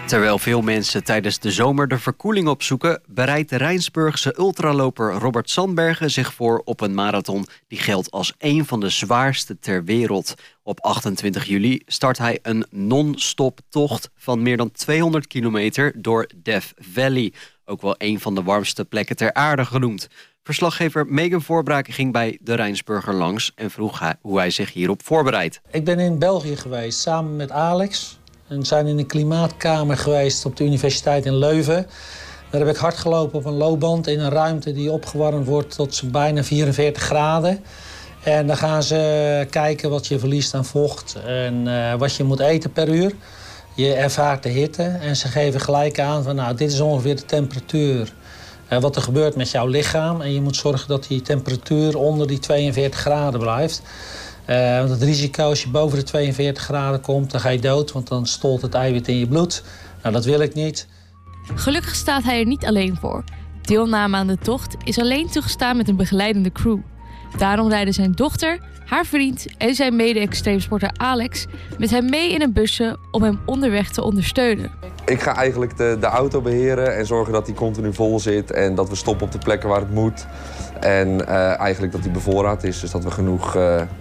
Terwijl veel mensen tijdens de zomer de verkoeling opzoeken, bereidt de Rijnsburgse ultraloper Robert Sandbergen zich voor op een marathon die geldt als een van de zwaarste ter wereld. Op 28 juli start hij een non-stop tocht van meer dan 200 kilometer door Death Valley. Ook wel een van de warmste plekken ter aarde genoemd. Verslaggever Megan Voorbraak ging bij de Rijnsburger langs en vroeg hoe hij zich hierop voorbereidt. Ik ben in België geweest samen met Alex. En we zijn in een klimaatkamer geweest op de universiteit in Leuven. Daar heb ik hard gelopen op een loopband in een ruimte die opgewarmd wordt tot bijna 44 graden. En dan gaan ze kijken wat je verliest aan vocht en wat je moet eten per uur. Je ervaart de hitte en ze geven gelijk aan van nou, dit is ongeveer de temperatuur. Wat er gebeurt met jouw lichaam. En je moet zorgen dat die temperatuur onder die 42 graden blijft. Want het risico als je boven de 42 graden komt, dan ga je dood. Want dan stolt het eiwit in je bloed. Nou, dat wil ik niet. Gelukkig staat hij er niet alleen voor. Deelname aan de tocht is alleen toegestaan met een begeleidende crew. Daarom rijden zijn dochter, haar vriend en zijn mede-extreemsporter Alex met hem mee in een busje om hem onderweg te ondersteunen. Ik ga eigenlijk de auto beheren en zorgen dat die continu vol zit en dat we stoppen op de plekken waar het moet. En eigenlijk dat die bevoorraad is, dus dat we genoeg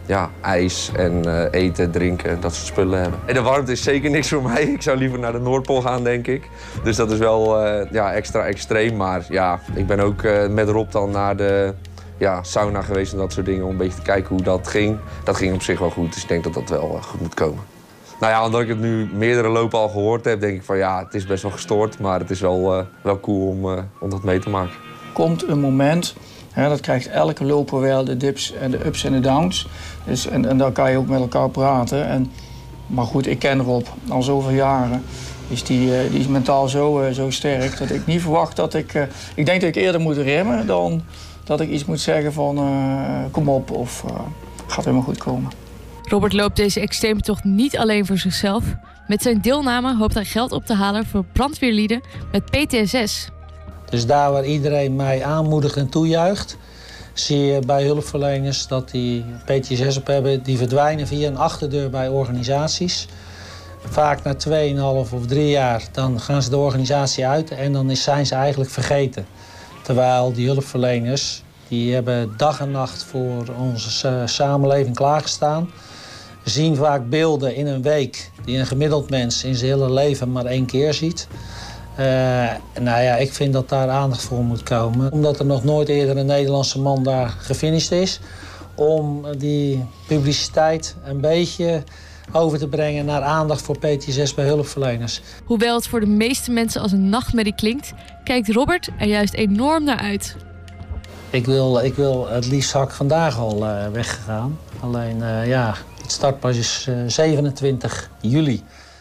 ijs en eten, drinken, dat soort spullen hebben. En de warmte is zeker niks voor mij. Ik zou liever naar de Noordpool gaan, denk ik. Dus dat is wel extra extreem. Maar ja, ik ben ook met Rob dan naar de sauna geweest en dat soort dingen om een beetje te kijken hoe dat ging. Dat ging op zich wel goed, dus ik denk dat dat wel goed moet komen. Nou ja, omdat ik het nu meerdere lopen al gehoord heb, denk ik van ja, het is best wel gestoord, maar het is wel cool om dat mee te maken. Komt een moment, dat krijgt elke loper wel, de dips en de ups en de downs. Dus, en dan kan je ook met elkaar praten. Maar goed, ik ken Rob al zoveel jaren. Dus die is mentaal zo sterk dat ik niet verwacht dat ik... ik denk dat ik eerder moet remmen dan dat ik iets moet zeggen van kom op of gaat helemaal goed komen. Robert loopt deze extreme tocht niet alleen voor zichzelf. Met zijn deelname hoopt hij geld op te halen voor brandweerlieden met PTSS. Dus daar waar iedereen mij aanmoedigt en toejuicht, zie je bij hulpverleners dat die PTSS op hebben. Die verdwijnen via een achterdeur bij organisaties. Vaak na 2,5 of 3 jaar dan gaan ze de organisatie uit en dan zijn ze eigenlijk vergeten. Terwijl die hulpverleners die hebben dag en nacht voor onze samenleving klaargestaan. Zien vaak beelden in een week die een gemiddeld mens in zijn hele leven maar 1 keer ziet. Ik vind dat daar aandacht voor moet komen. Omdat er nog nooit eerder een Nederlandse man daar gefinished is. Om die publiciteit een beetje over te brengen naar aandacht voor PTSS bij hulpverleners. Hoewel het voor de meeste mensen als een nachtmerrie klinkt, kijkt Robert er juist enorm naar uit. Ik wil het liefst had ik vandaag al weggegaan. Alleen het startpas is 27 juli.